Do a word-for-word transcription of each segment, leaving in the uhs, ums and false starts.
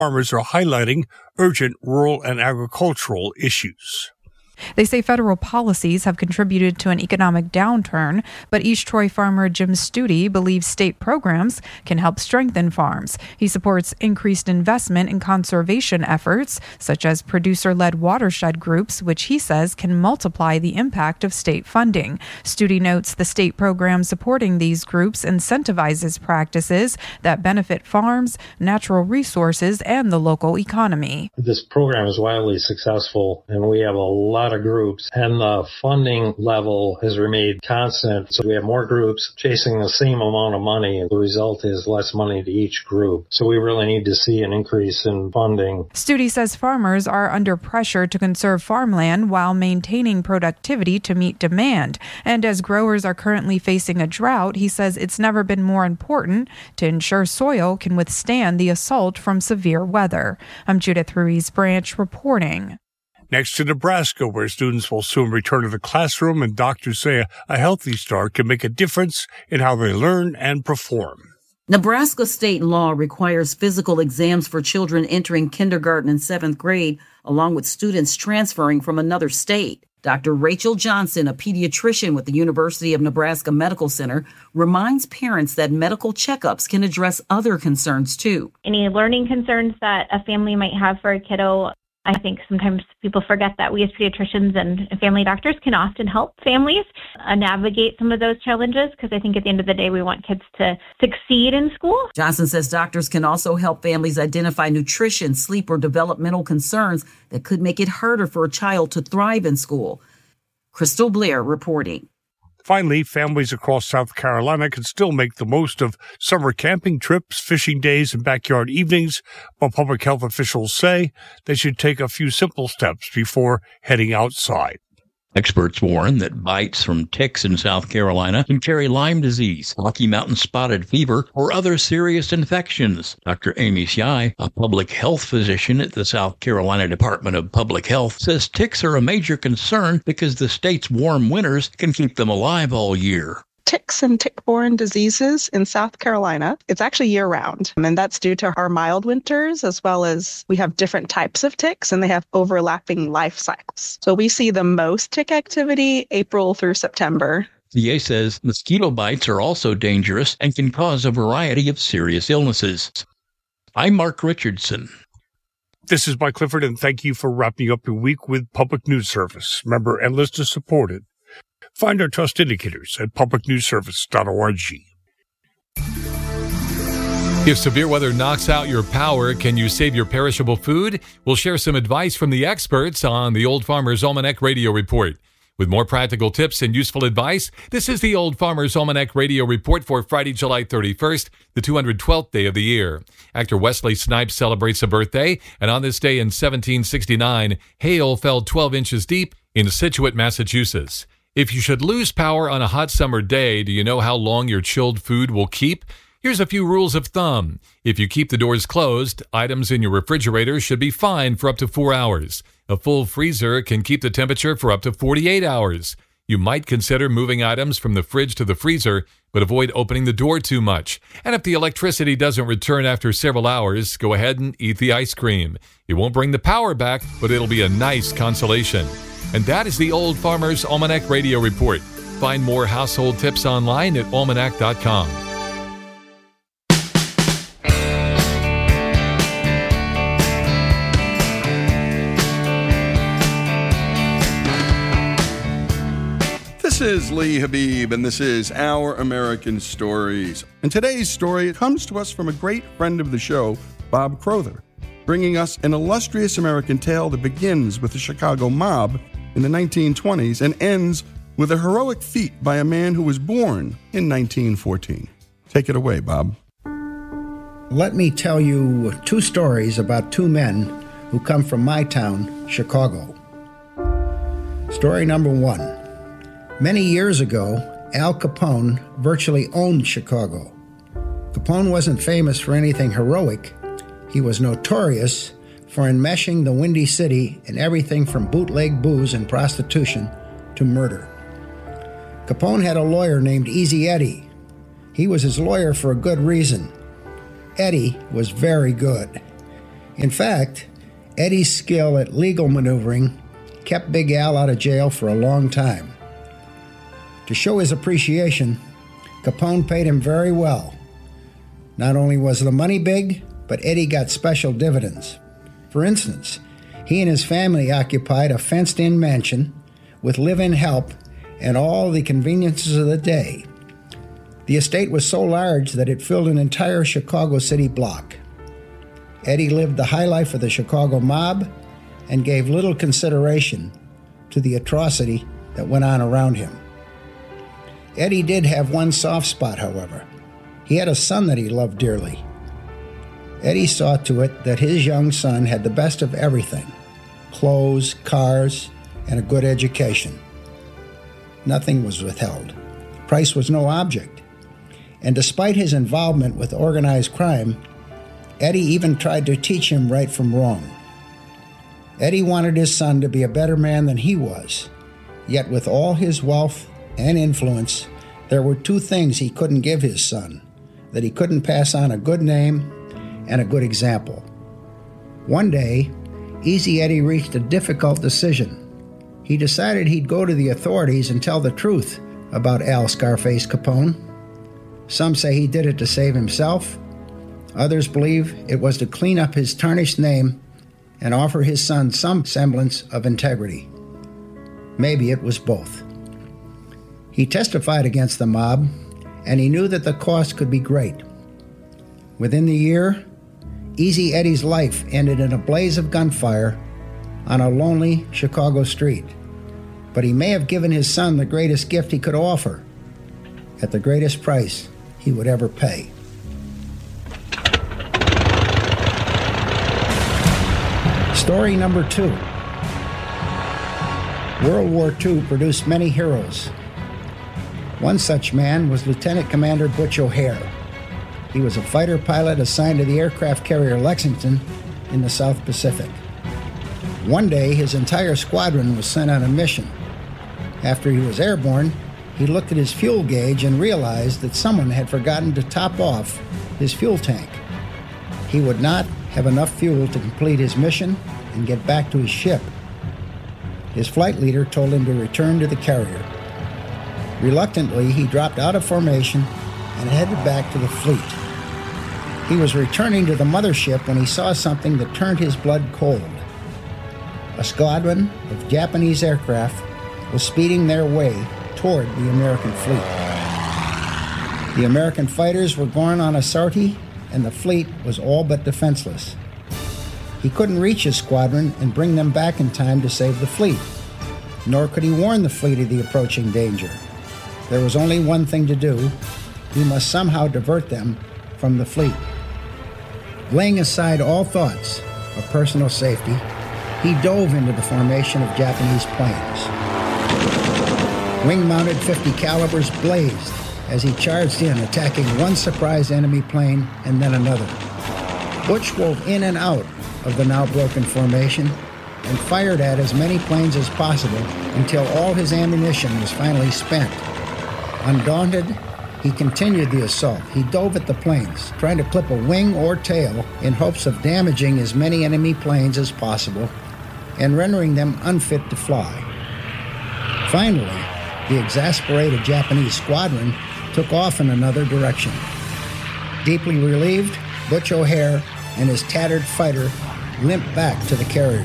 farmers are highlighting urgent rural and agricultural issues. They say federal policies have contributed to an economic downturn, but East Troy farmer Jim Studi believes state programs can help strengthen farms. He supports increased investment in conservation efforts, such as producer-led watershed groups, which he says can multiply the impact of state funding. Studi notes the state program supporting these groups incentivizes practices that benefit farms, natural resources, and the local economy. This program is wildly successful, and we have a lot of groups, and the funding level has remained constant. So we have more groups chasing the same amount of money, and the result is less money to each group. So we really need to see an increase in funding. Studi says farmers are under pressure to conserve farmland while maintaining productivity to meet demand. And as growers are currently facing a drought, he says it's never been more important to ensure soil can withstand the assault from severe weather. I'm Judith Ruiz Branch reporting. Next to Nebraska, where students will soon return to the classroom, and doctors say a healthy start can make a difference in how they learn and perform. Nebraska state law requires physical exams for children entering kindergarten and seventh grade, along with students transferring from another state. Doctor Rachel Johnson, a pediatrician with the University of Nebraska Medical Center, reminds parents that medical checkups can address other concerns, too. Any learning concerns that a family might have for a kiddo, I think sometimes people forget that we as pediatricians and family doctors can often help families uh, navigate some of those challenges, because I think at the end of the day, we want kids to succeed in school. Johnson says doctors can also help families identify nutrition, sleep, or developmental concerns that could make it harder for a child to thrive in school. Crystal Blair reporting. Finally, families across South Carolina can still make the most of summer camping trips, fishing days, and backyard evenings, but public health officials say they should take a few simple steps before heading outside. Experts warn that bites from ticks in South Carolina can carry Lyme disease, Rocky Mountain spotted fever, or other serious infections. Doctor Amy Shai, a public health physician at the South Carolina Department of Public Health, says ticks are a major concern because the state's warm winters can keep them alive all year. Ticks and tick-borne diseases in South Carolina, it's actually year-round. And that's due to our mild winters, as well as we have different types of ticks, and they have overlapping life cycles. So we see the most tick activity April through September. The A says mosquito bites are also dangerous and can cause a variety of serious illnesses. I'm Mark Richardson. This is Mike Clifford, and thank you for wrapping up your week with Public News Service. Member and listener supported. Find our trust indicators at public news service dot org. If severe weather knocks out your power, can you save your perishable food? We'll share some advice from the experts on the Old Farmer's Almanac Radio Report. With more practical tips and useful advice, this is the Old Farmer's Almanac Radio Report for Friday, July thirty-first, the two hundred twelfth day of the year. Actor Wesley Snipes celebrates a birthday, and on this day in seventeen sixty-nine, hail fell twelve inches deep in Scituate, Massachusetts. If you should lose power on a hot summer day, do you know how long your chilled food will keep? Here's a few rules of thumb. If you keep the doors closed, items in your refrigerator should be fine for up to four hours. A full freezer can keep the temperature for up to forty-eight hours. You might consider moving items from the fridge to the freezer, but avoid opening the door too much. And if the electricity doesn't return after several hours, go ahead and eat the ice cream. It won't bring the power back, but it'll be a nice consolation. And that is the Old Farmer's Almanac Radio Report. Find more household tips online at almanac dot com. This is Lee Habib, and this is Our American Stories. And today's story comes to us from a great friend of the show, Bob Crowther, bringing us an illustrious American tale that begins with the Chicago mob in the nineteen twenties and ends with a heroic feat by a man who was born in nineteen fourteen. Take it away, Bob. Let me tell you two stories about two men who come from my town, Chicago. Story number one. Many years ago, Al Capone virtually owned Chicago. Capone wasn't famous for anything heroic. He was notorious for enmeshing the Windy City in everything from bootleg booze and prostitution to murder. Capone had a lawyer named Easy Eddie. He was his lawyer for a good reason. Eddie was very good. In fact, Eddie's skill at legal maneuvering kept Big Al out of jail for a long time. To show his appreciation, Capone paid him very well. Not only was the money big, but Eddie got special dividends. For instance, he and his family occupied a fenced-in mansion with live-in help and all the conveniences of the day. The estate was so large that it filled an entire Chicago city block. Eddie lived the high life of the Chicago mob and gave little consideration to the atrocity that went on around him. Eddie did have one soft spot, however. He had a son that he loved dearly. Eddie saw to it that his young son had the best of everything: clothes, cars, and a good education. Nothing was withheld. Price was no object. And despite his involvement with organized crime, Eddie even tried to teach him right from wrong. Eddie wanted his son to be a better man than he was. Yet with all his wealth and influence, there were two things he couldn't give his son: that he couldn't pass on a good name and a good example. One day, Easy Eddie reached a difficult decision. He decided he'd go to the authorities and tell the truth about Al Scarface Capone. Some say he did it to save himself. Others believe it was to clean up his tarnished name and offer his son some semblance of integrity. Maybe it was both. He testified against the mob, and he knew that the cost could be great. Within the year, Easy Eddie's life ended in a blaze of gunfire on a lonely Chicago street. But he may have given his son the greatest gift he could offer, at the greatest price he would ever pay. Story number two. World War Two produced many heroes. One such man was Lieutenant Commander Butch O'Hare. He was a fighter pilot assigned to the aircraft carrier Lexington in the South Pacific. One day, his entire squadron was sent on a mission. After he was airborne, he looked at his fuel gauge and realized that someone had forgotten to top off his fuel tank. He would not have enough fuel to complete his mission and get back to his ship. His flight leader told him to return to the carrier. Reluctantly, he dropped out of formation and headed back to the fleet. He was returning to the mothership when he saw something that turned his blood cold. A squadron of Japanese aircraft was speeding their way toward the American fleet. The American fighters were going on a sortie, and the fleet was all but defenseless. He couldn't reach his squadron and bring them back in time to save the fleet, nor could he warn the fleet of the approaching danger. There was only one thing to do. He must somehow divert them from the fleet. Laying aside all thoughts of personal safety, he dove into the formation of Japanese planes. Wing-mounted fifty calibers blazed as he charged in, attacking one surprise enemy plane and then another. Butch wove in and out of the now broken formation and fired at as many planes as possible until all his ammunition was finally spent. Undaunted, he continued the assault. He dove at the planes, trying to clip a wing or tail in hopes of damaging as many enemy planes as possible and rendering them unfit to fly. Finally, the exasperated Japanese squadron took off in another direction. Deeply relieved, Butch O'Hare and his tattered fighter limped back to the carrier.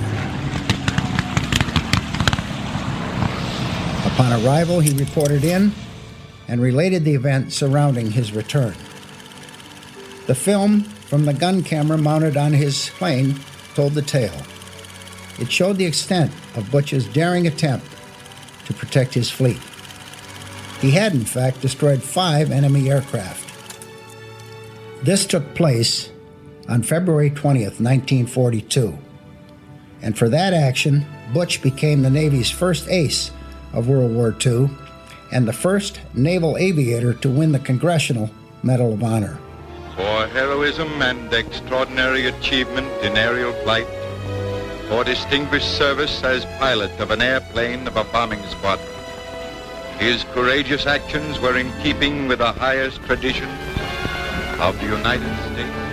Upon arrival, he reported in and related the event surrounding his return. The film from the gun camera mounted on his plane told the tale. It showed the extent of Butch's daring attempt to protect his fleet. He had, in fact, destroyed five enemy aircraft. This took place on February twentieth, nineteen forty-two. And for that action, Butch became the Navy's first ace of World War Two and the first naval aviator to win the Congressional Medal of Honor. For heroism and extraordinary achievement in aerial flight, for distinguished service as pilot of an airplane of a bombing squadron. His courageous actions were in keeping with the highest traditions of the United States.